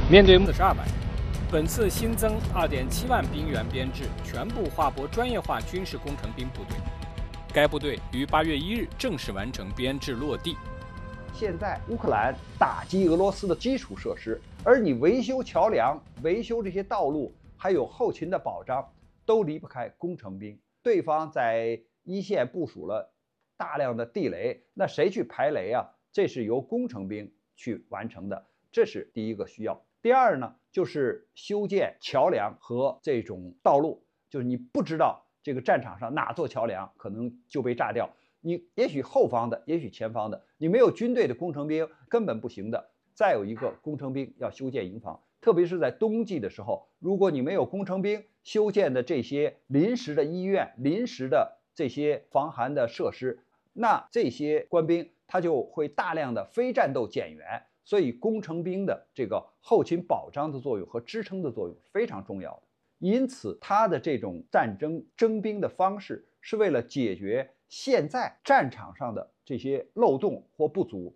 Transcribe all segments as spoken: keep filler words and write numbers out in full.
面对四十二万人，本次新增二点七万兵员编制，全部划拨专业化军事工程兵部队。该部队于八月一日正式完成编制落地。 现在乌克兰打击俄罗斯的基础设施，而你维修桥梁、维修这些道路，还有后勤的保障，都离不开工程兵。对方在一线部署了大量的地雷，那谁去排雷啊？这是由工程兵去完成的，这是第一个需要。第二呢，就是修建桥梁和这种道路，就是你不知道这个战场上哪座桥梁可能就被炸掉。你也许后方的，也许前方的，你没有军队的工程兵根本不行的。再有一个，工程兵要修建营房，特别是在冬季的时候，如果你没有工程兵修建的这些临时的医院、临时的这些防寒的设施，那这些官兵他就会大量的非战斗减员。所以工程兵的这个后勤保障的作用和支撑的作用非常重要的。因此，他的这种战争征兵的方式是为了解决现在战场上的这些漏洞或不足。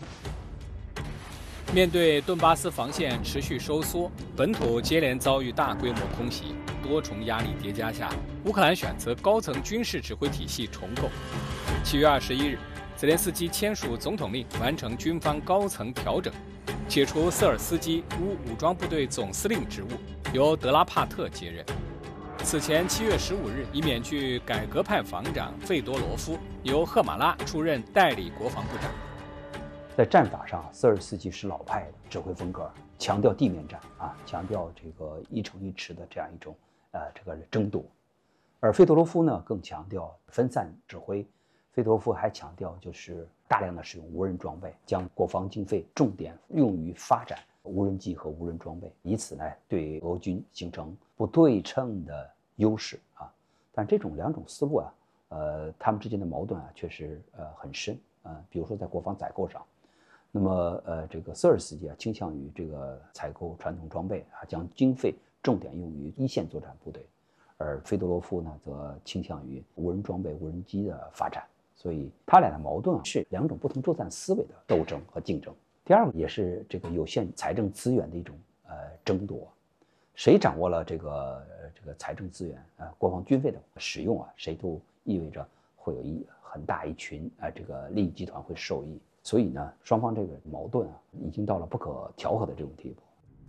面对顿巴斯防线持续收缩，本土接连遭遇大规模空袭，多重压力叠加下，乌克兰选择高层军事指挥体系重构。七月二十一日。泽连斯基签署总统令，完成军方高层调整，解除瑟尔斯基乌武装部队总司令职务，由德拉帕特接任。此前七月十五日，已免去改革派防长费多罗夫，由赫马拉出任代理国防部长。 在战法上，瑟尔斯基是老派的指挥风格，强调地面战啊，强调这个一城一池的这样一种呃这个争夺，而费多罗夫呢更强调分散指挥。费多罗夫还强调，就是大量的使用无人装备，将国防经费重点用于发展无人机和无人装备，以此呢对俄军形成不对称的优势啊。但这种两种思路啊，呃，他们之间的矛盾啊，确实呃很深啊、呃。比如说在国防采购上，那么呃这个瑟尔斯基啊倾向于这个采购传统装备啊，将经费重点用于一线作战部队，而费多罗夫呢则倾向于无人装备、无人机的发展。所以他俩的矛盾啊，是两种不同作战思维的斗争和竞争。第二个也是这个有限财政资源的一种呃争夺，谁掌握了这个呃这个财政资源啊、呃，国防军费的使用啊，谁都意味着会有一很大一群啊、呃、这个利益集团会受益。所以呢，双方这个矛盾啊，已经到了不可调和的这种地步。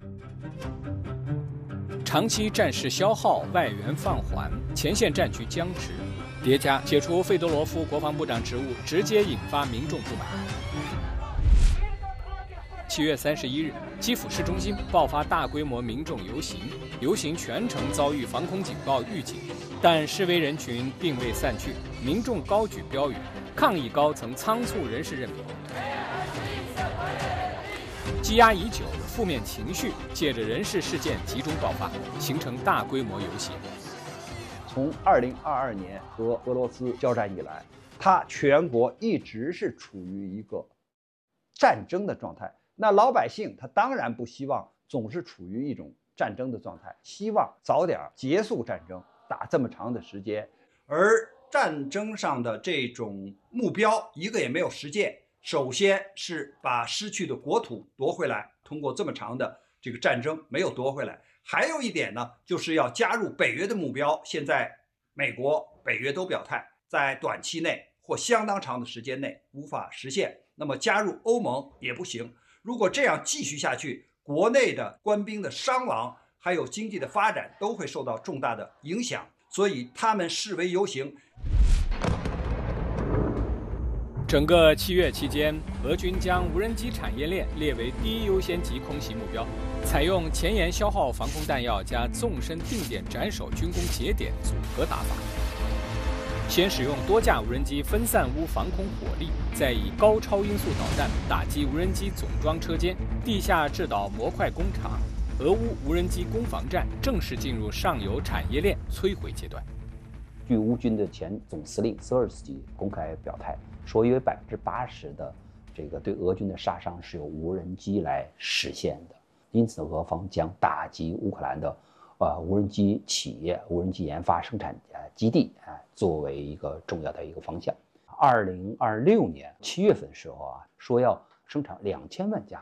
长期战事消耗，外援放缓，前线战局僵持。叠加解除费多罗夫国防部长职务，直接引发民众不满。七月三十一日，基辅市中心爆发大规模民众游行，游行全程遭遇防空警报预警，但示威人群并未散去，民众高举标语，抗议高层仓促人事任命。积压已久的负面情绪借着人事事件集中爆发，形成大规模游行。 从二零二二年和俄罗斯交战以来，它全国一直是处于一个战争的状态。那老百姓他当然不希望总是处于一种战争的状态，希望早点结束战争，打这么长的时间。而战争上的这种目标一个也没有实现，首先是把失去的国土夺回来，通过这么长的这个战争没有夺回来。还有一点呢，就是要加入北约的目标。现在美国、北约都表态，在短期内或相当长的时间内无法实现。那么加入欧盟也不行。如果这样继续下去，国内的官兵的伤亡，还有经济的发展都会受到重大的影响。所以他们示威游行。 整个七月期间，俄军将无人机产业链列为第一优先级空袭目标，采用前沿消耗防空弹药加纵深定点斩首军工节点组合打法。先使用多架无人机分散乌防空火力，再以高超音速导弹打击无人机总装车间、地下制导模块工厂。俄乌无人机攻防战正式进入上游产业链摧毁阶段。 据乌军的前总司令瑟尔斯基公开表态，说约百分之八十的这个对俄军的杀伤是由无人机来实现的。因此，俄方将打击乌克兰的呃无人机企业、无人机研发生产呃基地啊、呃，作为一个重要的一个方向。二零二六年七月份的时候啊，说要生产两千万架